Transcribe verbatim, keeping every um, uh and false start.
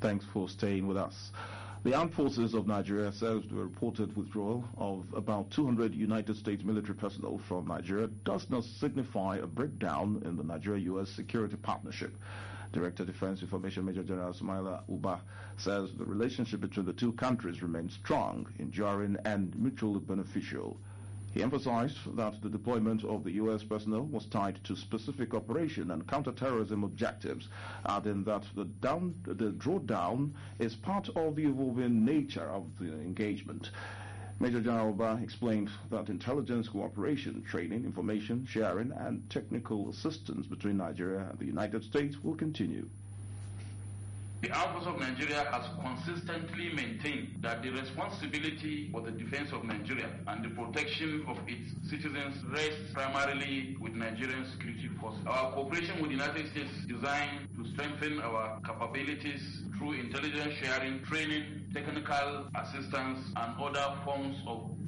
Thanks for staying with us. The Armed Forces of Nigeria says the reported withdrawal of about two hundred United States military personnel from Nigeria does not signify a breakdown in the Nigeria-U S security partnership. Director Defense Information Major General Sumaila Uba says the relationship between the two countries remains strong, enduring, and mutually beneficial. He emphasized that the deployment of the U S personnel was tied to specific operation and counterterrorism objectives, adding that the, down, the drawdown is part of the evolving nature of the engagement. Major General Uba explained that intelligence cooperation, training, information sharing, and technical assistance between Nigeria and the United States will continue. The Armed Forces of Nigeria has consistently maintained that the responsibility for the defense of Nigeria and the protection of its citizens rests primarily with Nigerian security forces. Our cooperation with the United States is designed to strengthen our capabilities through intelligence sharing, training, technical assistance, and other forms of